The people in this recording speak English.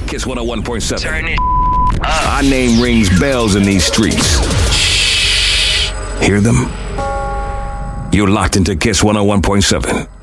Kiss 101.7. Turn it up. Our name rings bells in these streets. Shh. Hear them? You're locked into Kiss 101.7.